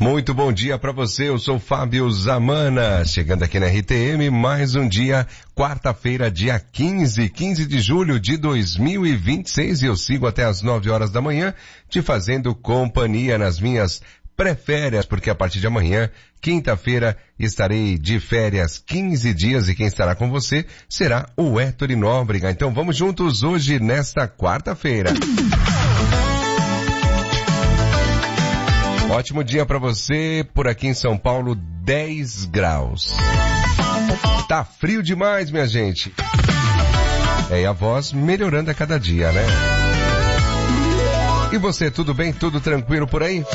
Muito bom dia para você, eu sou Fábio Zamana, chegando aqui na RTM, mais um dia, quarta-feira, dia 15 de julho de 2026, e eu sigo até as 9 horas da manhã, te fazendo companhia nas minhas pré-férias, porque a partir de amanhã, quinta-feira, estarei de férias 15 dias e quem estará com você será o Héctor Nóbrega. Então vamos juntos hoje nesta quarta-feira. Ótimo dia para você, por aqui em São Paulo, 10 graus. Tá frio demais, minha gente. E a voz melhorando a cada dia, né? E você, tudo bem? Tudo tranquilo por aí?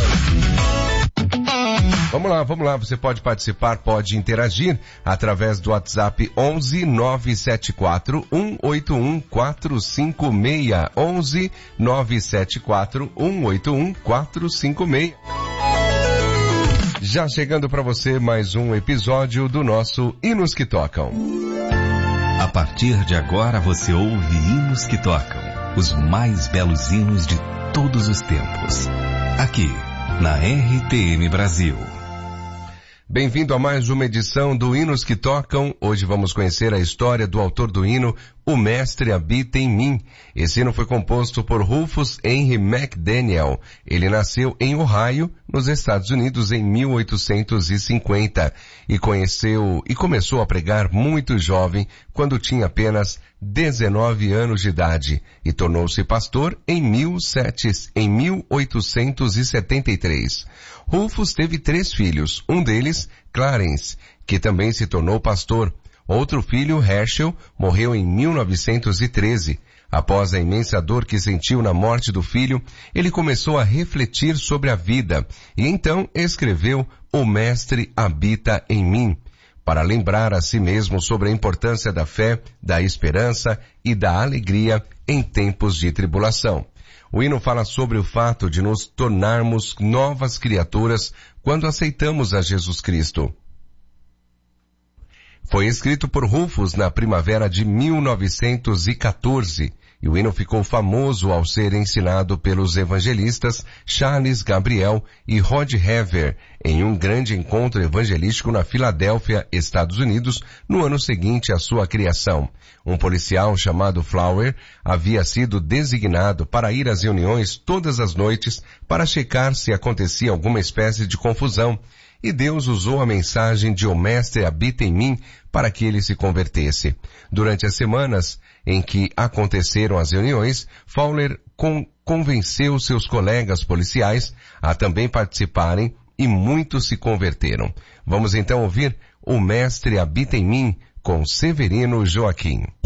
Vamos lá, você pode participar, pode interagir através do WhatsApp 11 974 181 456, 11 974 181 456. Já chegando para você mais um episódio do nosso Hinos que Tocam. A partir de agora você ouve Hinos que Tocam, os mais belos hinos de todos os tempos, aqui na RTM Brasil. Bem-vindo a mais uma edição do Hinos que Tocam. Hoje vamos conhecer a história do autor do hino, O Mestre Habita em Mim. Esse hino foi composto por Rufus Henry McDaniel. Ele nasceu em Ohio, nos Estados Unidos, em 1850 e começou a pregar muito jovem, quando tinha apenas 19 anos de idade, e tornou-se pastor em 1873. Rufus teve 3 filhos, um deles, Clarence, que também se tornou pastor. Outro filho, Herschel, morreu em 1913. Após a imensa dor que sentiu na morte do filho, ele começou a refletir sobre a vida e então escreveu O Mestre Habita em Mim, para lembrar a si mesmo sobre a importância da fé, da esperança e da alegria em tempos de tribulação. O hino fala sobre o fato de nos tornarmos novas criaturas quando aceitamos a Jesus Cristo. Foi escrito por Rufus na primavera de 1914, e o hino ficou famoso ao ser ensinado pelos evangelistas Charles Gabriel e Rod Hever em um grande encontro evangelístico na Filadélfia, Estados Unidos, no ano seguinte à sua criação. Um policial chamado Flower havia sido designado para ir às reuniões todas as noites para checar se acontecia alguma espécie de confusão, e Deus usou a mensagem de O Mestre Habita em Mim para que ele se convertesse. Durante as semanas em que aconteceram as reuniões, Fowler convenceu seus colegas policiais a também participarem e muitos se converteram. Vamos então ouvir O Mestre Habita em Mim com Severino Joaquim.